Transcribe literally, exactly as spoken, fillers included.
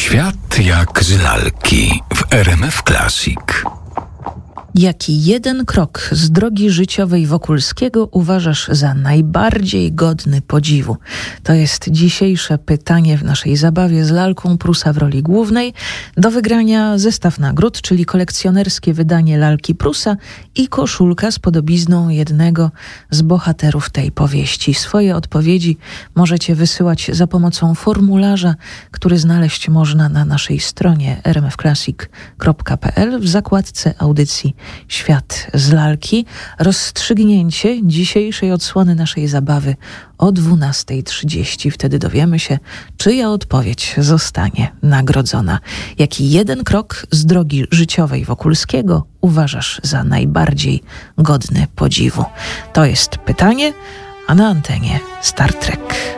Świat jak z lalki w R M F Classic. Jaki jeden krok z drogi życiowej Wokulskiego uważasz za najbardziej godny podziwu? To jest dzisiejsze pytanie w naszej zabawie z lalką Prusa w roli głównej. Do wygrania zestaw nagród, czyli kolekcjonerskie wydanie lalki Prusa i koszulka z podobizną jednego z bohaterów tej powieści. Swoje odpowiedzi możecie wysyłać za pomocą formularza, który znaleźć można na naszej stronie r m f classic kropka p l w zakładce audycji Świat z lalki. Rozstrzygnięcie dzisiejszej odsłony naszej zabawy o dwunasta trzydzieści. Wtedy dowiemy się, czyja odpowiedź zostanie nagrodzona. Jaki jeden krok z drogi życiowej Wokulskiego uważasz za najbardziej godny podziwu? To jest pytanie, a na antenie Star Trek.